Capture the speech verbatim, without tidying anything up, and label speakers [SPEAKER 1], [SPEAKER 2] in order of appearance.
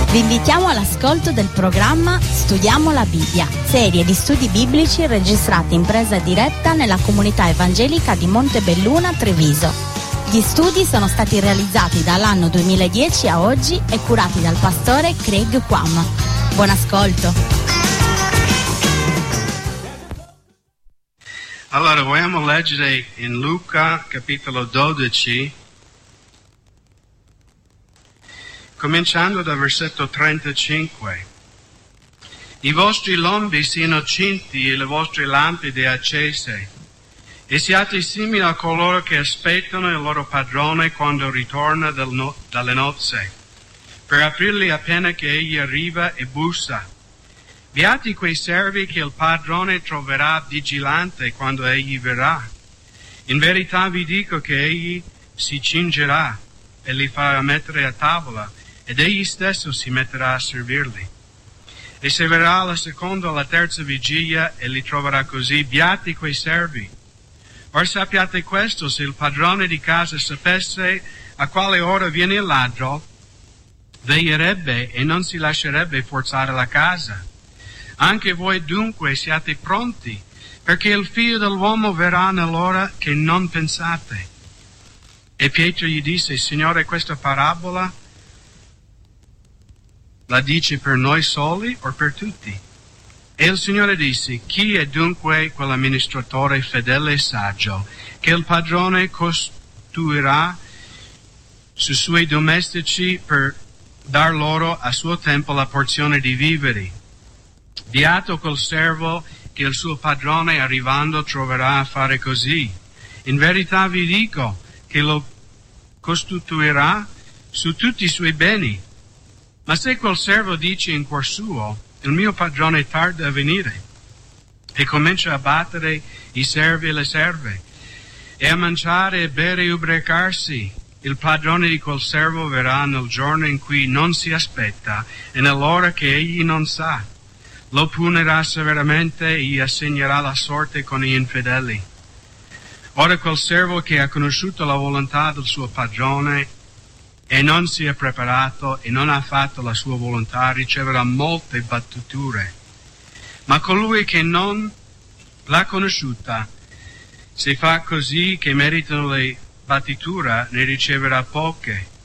[SPEAKER 1] Vi invitiamo all'ascolto del programma Studiamo la Bibbia, serie di studi biblici registrati in presa diretta nella comunità evangelica di Montebelluna, Treviso. Gli studi sono stati realizzati dall'anno duemiladieci a oggi e curati dal pastore Craig Quam. Buon ascolto.
[SPEAKER 2] Allora, vogliamo leggere in Luca, capitolo dodici, cominciando dal versetto trentacinque. I vostri lombi siano cinti e le vostre lampade accese, e siate simili a coloro che aspettano il loro padrone quando ritorna dal no- dalle nozze, per aprirli appena che egli arriva e bussa. Beati quei servi che il padrone troverà vigilante quando egli verrà. In verità vi dico che egli si cingerà e li farà mettere a tavola, ed egli stesso si metterà a servirli. E se verrà la seconda o la terza vigilia e li troverà così, beati quei servi. Ora sappiate questo: se il padrone di casa sapesse a quale ora viene il ladro, veglierebbe e non si lascerebbe forzare la casa. Anche voi dunque siate pronti, perché il figlio dell'uomo verrà nell'ora che non pensate. E Pietro gli disse: Signore, questa parabola la dici per noi soli o per tutti? E il Signore disse: chi è dunque quell'amministratore fedele e saggio che il padrone costruirà sui suoi domestici per dar loro a suo tempo la porzione di viveri? Beato quel servo che il suo padrone arrivando troverà a fare così. In verità vi dico che lo costituirà su tutti i suoi beni. Ma se quel servo dice in cuor suo: il mio padrone tarda a venire, e comincia a battere i servi e le serve, e a mangiare e bere e ubriacarsi, il padrone di quel servo verrà nel giorno in cui non si aspetta e nell'ora che egli non sa. Lo punirà severamente e gli assegnerà la sorte con gli infedeli. Ora quel servo che ha conosciuto la volontà del suo padrone e non si è preparato e non ha fatto la sua volontà riceverà molte battuture. Ma colui che non l'ha conosciuta, se fa così che meritano le battiture, ne riceverà poche.